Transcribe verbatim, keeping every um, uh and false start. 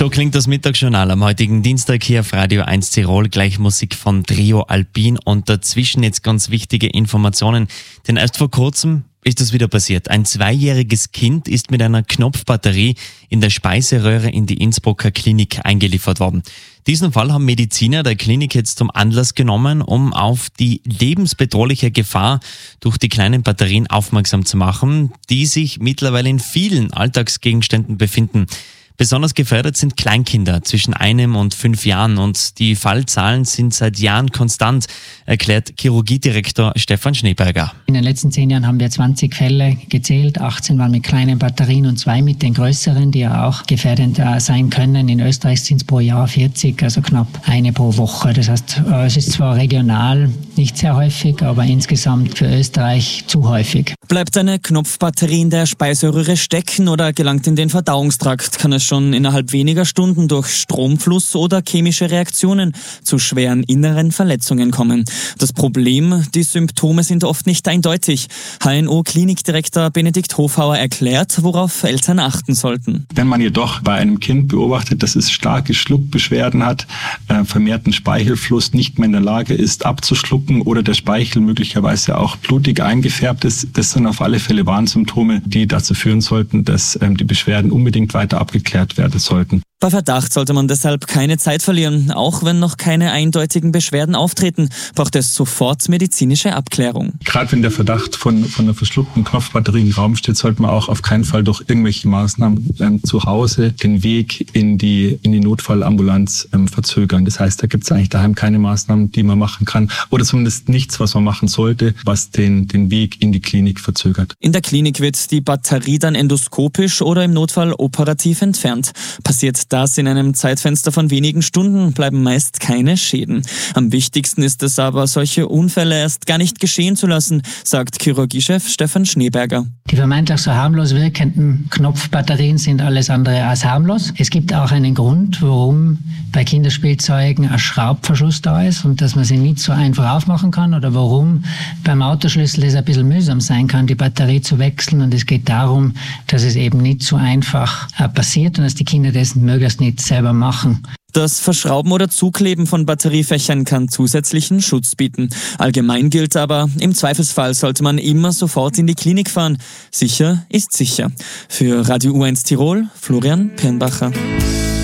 So klingt das Mittagsjournal am heutigen Dienstag hier auf Radio eins Tirol. Gleich Musik von Trio Alpin und dazwischen jetzt ganz wichtige Informationen. Denn erst vor kurzem ist das wieder passiert. Ein zweijähriges Kind ist mit einer Knopfbatterie in der Speiseröhre in die Innsbrucker Klinik eingeliefert worden. Diesen Fall haben Mediziner der Klinik jetzt zum Anlass genommen, um auf die lebensbedrohliche Gefahr durch die kleinen Batterien aufmerksam zu machen, die sich mittlerweile in vielen Alltagsgegenständen befinden. Besonders gefährdet sind Kleinkinder zwischen einem und fünf Jahren und die Fallzahlen sind seit Jahren konstant, erklärt Chirurgiedirektor Stefan Schneeberger. In den letzten zehn Jahren haben wir zwanzig Fälle gezählt, achtzehn waren mit kleinen Batterien und zwei mit den größeren, die ja auch gefährdend sein können. In Österreich sind es pro Jahr vierzig, also knapp eine pro Woche. Das heißt, es ist zwar regional nicht sehr häufig, aber insgesamt für Österreich zu häufig. Bleibt eine Knopfbatterie in der Speiseröhre stecken oder gelangt in den Verdauungstrakt, kann es schon innerhalb weniger Stunden durch Stromfluss oder chemische Reaktionen zu schweren inneren Verletzungen kommen. Das Problem, die Symptome sind oft nicht eindeutig. H N O-Klinikdirektor Benedikt Hofauer erklärt, worauf Eltern achten sollten. Wenn man jedoch bei einem Kind beobachtet, dass es starke Schluckbeschwerden hat, äh, vermehrten Speichelfluss, nicht mehr in der Lage ist abzuschlucken oder der Speichel möglicherweise auch blutig eingefärbt ist, das sind auf alle Fälle Warnsymptome, die dazu führen sollten, dass ähm, die Beschwerden unbedingt weiter abgeklärt werden sollten. Bei Verdacht sollte man deshalb keine Zeit verlieren. Auch wenn noch keine eindeutigen Beschwerden auftreten, braucht es sofort medizinische Abklärung. Gerade wenn der Verdacht von, von einer verschluckten Knopfbatterie im Raum steht, sollte man auch auf keinen Fall durch irgendwelche Maßnahmen ähm, zu Hause den Weg in die, in die Notfallambulanz ähm, verzögern. Das heißt, da gibt es eigentlich daheim keine Maßnahmen, die man machen kann oder zumindest nichts, was man machen sollte, was den, den Weg in die Klinik verzögert. In der Klinik wird die Batterie dann endoskopisch oder im Notfall operativ entfernt. Passiert das in einem Zeitfenster von wenigen Stunden, bleiben meist keine Schäden. Am wichtigsten ist es aber, solche Unfälle erst gar nicht geschehen zu lassen, sagt Chirurgiechef Stefan Schneeberger. Die vermeintlich so harmlos wirkenden Knopfbatterien sind alles andere als harmlos. Es gibt auch einen Grund, warum bei Kinderspielzeugen ein Schraubverschluss da ist und dass man sie nicht so einfach aufmachen kann oder warum beim Autoschlüssel es ein bisschen mühsam sein kann, die Batterie zu wechseln. Und es geht darum, dass es eben nicht so einfach passiert und dass die Kinder das möglichst nicht selber machen. Das Verschrauben oder Zukleben von Batteriefächern kann zusätzlichen Schutz bieten. Allgemein gilt aber, im Zweifelsfall sollte man immer sofort in die Klinik fahren. Sicher ist sicher. Für Radio U eins Tirol, Florian Pirnbacher.